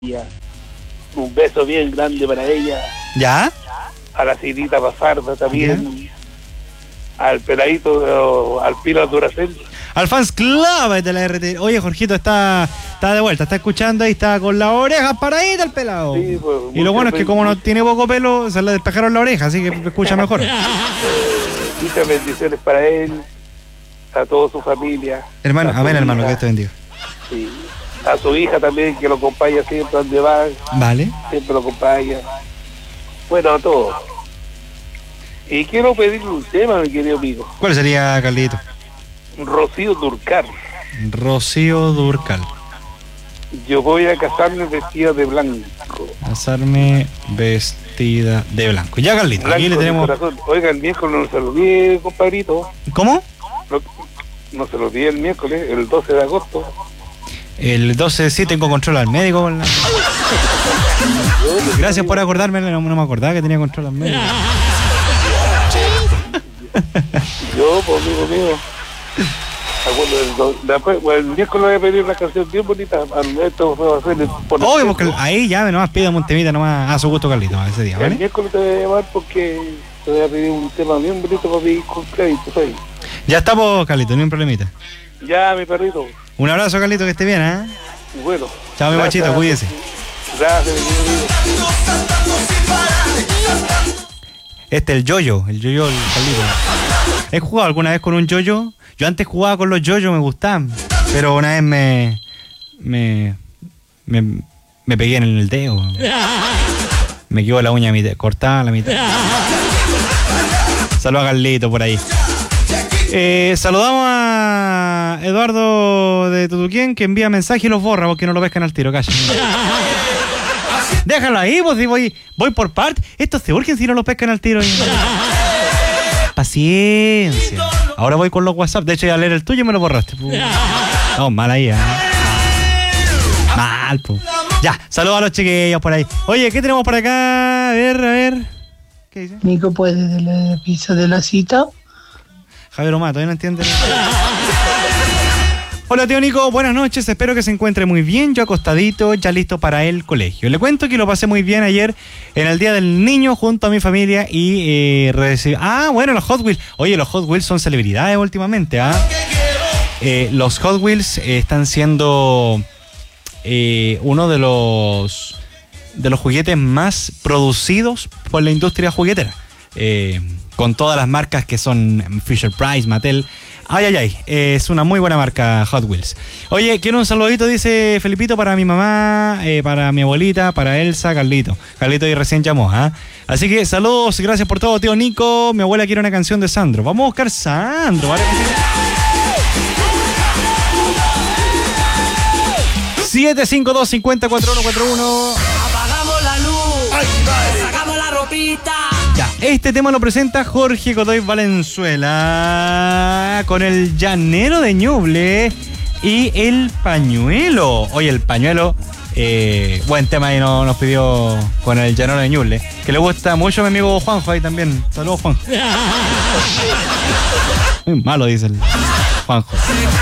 Un beso bien grande para ella. ¿Ya? A la Cirita Basarda también. Al peladito, al Pilo Duracell. Al fans club de la RT. Oye, Jorgito está de vuelta, está escuchando y está con las orejas paraditas el pelado. Sí, pues, y lo bueno es que como no tiene poco pelo, se le despejaron la oreja, así que escucha mejor. Muchas bendiciones para él, a toda su familia. Hermano, amén, hermano, que Dios te bendiga. Sí. A su hija también, que lo acompaña siempre donde va. Vale. Siempre lo acompaña. Bueno, a todos. Y quiero pedirle un tema, mi querido amigo. ¿Cuál sería, Carlito? Rocío Dúrcal. Rocío Dúrcal. Yo voy a casarme vestida de blanco. Casarme vestida de blanco. Ya, Carlito, Blanco, aquí le tenemos... Oiga, el miércoles no se lo olvide, compadrito. ¿Cómo? No se lo olvide el miércoles, el 12 de agosto. El 12 sí tengo control al médico. Gracias por acordarme, no me acordaba que tenía control al médico. Yo, pues, amigo mío. El miércoles voy a pedir una canción bien bonita. Esto fue a hacer Obvio, porque ahí ya nomás pídame un temita nomás a su gusto, Carlito, ese día, ¿vale? El miércoles te voy a llamar porque te voy a pedir un tema bien bonito para mi cumpleaños. Ya estamos, Carlito, ni un problemita. Ya, mi perrito. Un abrazo, Carlito, que esté bien, ¿eh? Bueno. Chao, mi guachito, cuídese. Gracias, mi querido. Este es el yoyo, el Carlito. ¿He jugado alguna vez con un yoyo? Yo antes jugaba con los yoyos, me gustaban. Pero una vez me pegué en el dedo. Me quedó la uña cortada a la mitad. Saludos a Carlito por ahí. Saludamos a Eduardo de Tutuquén, que envía mensaje y los borra porque no lo pescan al tiro, calla. Déjalo ahí, pues si voy por parte. Estos se urgen si no lo pescan al tiro. Paciencia. Ahora voy con los WhatsApp. De hecho, iba a leer el tuyo y me lo borraste. No, mal ahí, ¿eh? Mal, pues. Ya, saludos a los chiquillos por ahí. Oye, ¿qué tenemos por acá? A ver. ¿Qué dice? Nico, ¿puedes de la pizza de la cita? Javier Omar, todavía no entiende. Hola, tío Nico, buenas noches, espero que se encuentre muy bien. Yo acostadito, ya listo para el colegio. Le cuento que lo pasé muy bien ayer en el Día del Niño junto a mi familia y recibí... bueno, los Hot Wheels. Oye, los Hot Wheels son celebridades últimamente, los Hot Wheels están siendo uno de los juguetes más producidos por la industria juguetera. Con todas las marcas que son Fisher-Price, Mattel. Ay, es una muy buena marca Hot Wheels. Oye, quiero un saludito, dice Felipito, para mi mamá, para mi abuelita, para Elsa, Carlito y recién llamó, Así que saludos, gracias por todo, tío Nico. Mi abuela quiere una canción de Sandro. Vamos a buscar Sandro, ¿vale? 752-50-4141. Apagamos la luz. Sacamos la ropita. Ya, este tema lo presenta Jorge Godoy Valenzuela con el Llanero de Ñuble y el Pañuelo. Oye, el Pañuelo, buen tema ahí nos pidió con el Llanero de Ñuble, que le gusta mucho a mi amigo Juanjo ahí también. Saludos, Juanjo. Muy malo, dice el Juanjo.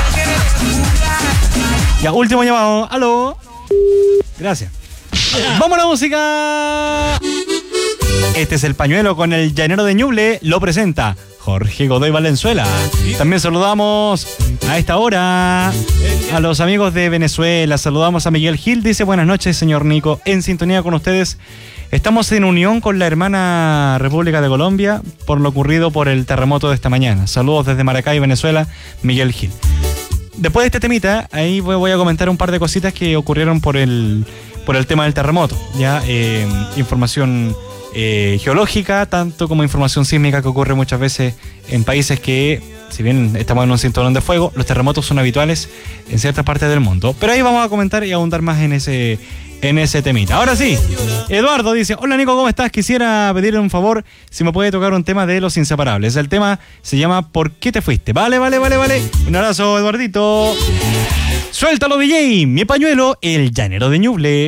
Ya, último llamado. Aló. Gracias. ¡Vamos a la música! Este es el Pañuelo con el Llanero de Ñuble. Lo presenta Jorge Godoy Valenzuela. También saludamos a esta hora a los amigos de Venezuela. Saludamos a Miguel Gil. Dice: buenas noches, señor Nico. En sintonía con ustedes. Estamos en unión con la hermana República de Colombia por lo ocurrido por el terremoto de esta mañana. Saludos desde Maracay, Venezuela, Miguel Gil. Después de este temita, ahí voy a comentar un par de cositas que ocurrieron por el tema del terremoto. Ya, información geológica, tanto como información sísmica, que ocurre muchas veces en países que, si bien estamos en un cinturón de fuego, los terremotos son habituales en ciertas partes del mundo. Pero ahí vamos a comentar y abundar más en ese temita. Ahora sí, Eduardo dice: hola Nico, ¿cómo estás? Quisiera pedirle un favor, si me puede tocar un tema de Los Inseparables. El tema se llama ¿Por qué te fuiste? Vale. Un abrazo, Eduardito. Suéltalo, DJ, mi pañuelo, el Llanero de Ñuble.